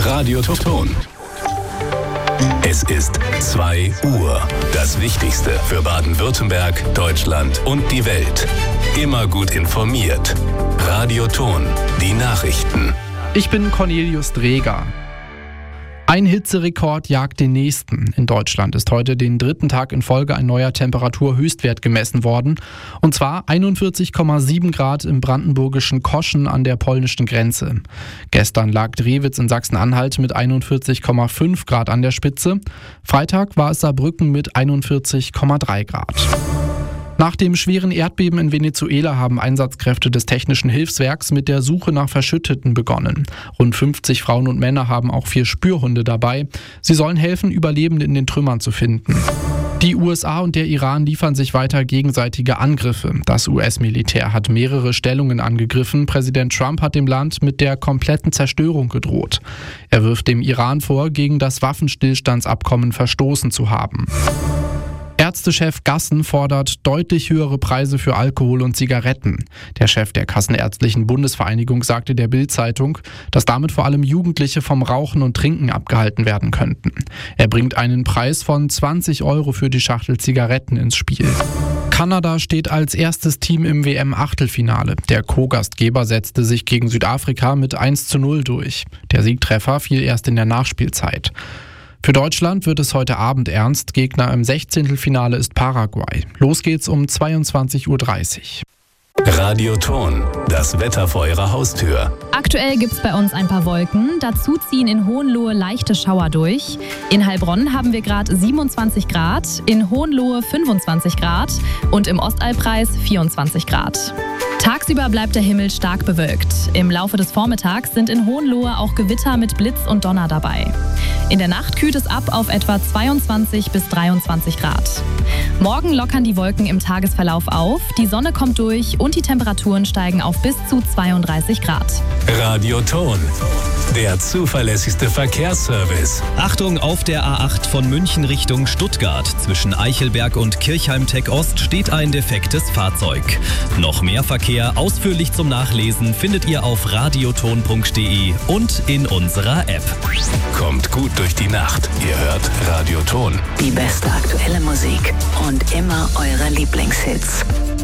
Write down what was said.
Radioton. Es ist 2 Uhr. Das Wichtigste für Baden-Württemberg, Deutschland und die Welt. Immer gut informiert. Radioton. Die Nachrichten. Ich bin Cornelius Dreger. Ein Hitzerekord jagt den nächsten. In Deutschland ist heute den 3. Tag in Folge ein neuer Temperaturhöchstwert gemessen worden. Und zwar 41,7 Grad im brandenburgischen Koschen an der polnischen Grenze. Gestern lag Drewitz in Sachsen-Anhalt mit 41,5 Grad an der Spitze. Freitag war es Saarbrücken mit 41,3 Grad. Nach dem schweren Erdbeben in Venezuela haben Einsatzkräfte des Technischen Hilfswerks mit der Suche nach Verschütteten begonnen. Rund 50 Frauen und Männer haben auch 4 Spürhunde dabei. Sie sollen helfen, Überlebende in den Trümmern zu finden. Die USA und der Iran liefern sich weiter gegenseitige Angriffe. Das US-Militär hat mehrere Stellungen angegriffen. Präsident Trump hat dem Land mit der kompletten Zerstörung gedroht. Er wirft dem Iran vor, gegen das Waffenstillstandsabkommen verstoßen zu haben. Ärztechef Gassen fordert deutlich höhere Preise für Alkohol und Zigaretten. Der Chef der Kassenärztlichen Bundesvereinigung sagte der Bild-Zeitung, dass damit vor allem Jugendliche vom Rauchen und Trinken abgehalten werden könnten. Er bringt einen Preis von 20 € für die Schachtel Zigaretten ins Spiel. Kanada steht als erstes Team im WM-Achtelfinale. Der Co-Gastgeber setzte sich gegen Südafrika mit 1:0 durch. Der Siegtreffer fiel erst in der Nachspielzeit. Für Deutschland wird es heute Abend ernst. Gegner im 16. ist Paraguay. Los geht's um 22:30 Uhr. Radioton. Das Wetter vor Ihrer Haustür. Aktuell gibt's bei uns ein paar Wolken. Dazu ziehen in Hohenlohe leichte Schauer durch. In Heilbronn haben wir gerade 27 Grad, in Hohenlohe 25 Grad und im Ostalbkreis 24 Grad. Tagsüber bleibt der Himmel stark bewölkt. Im Laufe des Vormittags sind in Hohenlohe auch Gewitter mit Blitz und Donner dabei. In der Nacht kühlt es ab auf etwa 22 bis 23 Grad. Morgen lockern die Wolken im Tagesverlauf auf, die Sonne kommt durch und die Temperaturen steigen auf bis zu 32 Grad. Radioton. Der zuverlässigste Verkehrsservice. Achtung, auf der A8 von München Richtung Stuttgart. Zwischen Eichelberg und Kirchheim-Tech-Ost steht ein defektes Fahrzeug. Noch mehr Verkehr ausführlich zum Nachlesen findet ihr auf radioton.de und in unserer App. Kommt gut durch die Nacht. Ihr hört Radioton. Die beste aktuelle Musik und immer eure Lieblingshits.